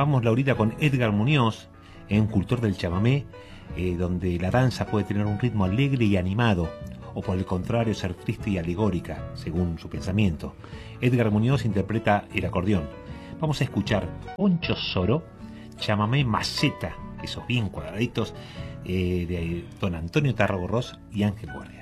Vamos, Laurita, con Edgar Muñoz, un cultor del chamamé, donde la danza puede tener un ritmo alegre y animado, o por el contrario ser triste y alegórica, según su pensamiento. Edgar Muñoz interpreta el acordeón. Vamos a escuchar Oncho Soro, chamamé maceta, esos bien cuadraditos, de don Antonio Tarragorros y Ángel Guardia.